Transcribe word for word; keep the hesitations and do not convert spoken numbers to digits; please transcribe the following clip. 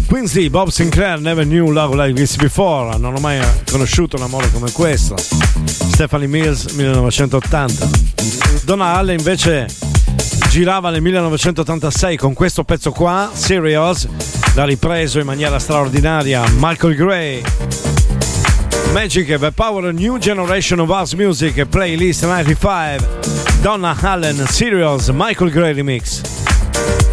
Quincy, Bob Sinclair, Never Knew Love Like This Before. Non ho mai conosciuto un amore come questo. Stephanie Mills, millenovecentottanta. Donna Halle invece girava nel millenovecentottantasei con questo pezzo qua, Serious, l'ha ripreso in maniera straordinaria Michael Gray. Magic, The Power New Generation of House Music, Playlist novantacinque. Donna Allen, Serious, Michael Gray remix.